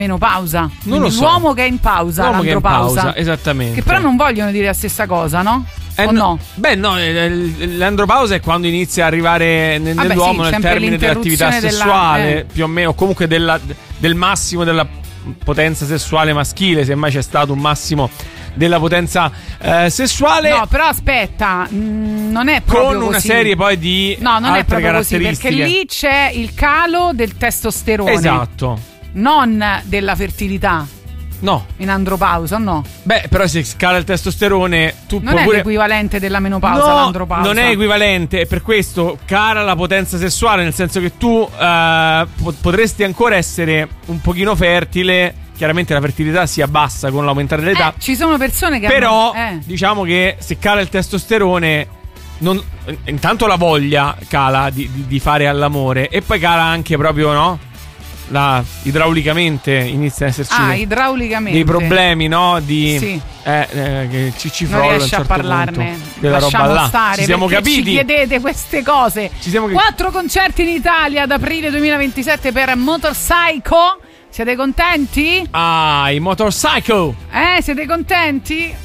menopausa. Non lo so. L'uomo che è in pausa, L'uomo che è in l'andropausa. pausa, esattamente. Che però non vogliono dire la stessa cosa, no? O no? no? Beh, no, l'andropausa è quando inizia a arrivare nell'uomo nel termine dell'attività sessuale, più o meno, o comunque del massimo della potenza sessuale maschile, se mai c'è stato un massimo della potenza sessuale. No, però aspetta, non è proprio con una così. serie poi di no, non altre è proprio così, caratteristiche. perché lì c'è il calo del testosterone. Esatto. Non della fertilità. No. In andropausa, no? Bè, però se scala il testosterone, tu non è l'equivalente della menopausa, no, l'andropausa. Non è equivalente, e per questo cala la potenza sessuale, nel senso che tu potresti ancora essere un pochino fertile. Chiaramente la fertilità si abbassa con l'aumentare dell'età. Ci sono persone che però diciamo che se cala il testosterone, intanto la voglia cala di fare all'amore, e poi cala anche proprio, no? Idraulicamente inizia ad esserci idraulicamente dei problemi, no? Sì. Che ci non frolla riesce a un certo a parlarne. punto della Lasciamo roba là. stare, ci siamo perché capiti. ci chiedete queste cose. 4 concerti in Italia ad aprile 2027 per Motorpsycho. Siete contenti? I Motorpsycho. Siete contenti?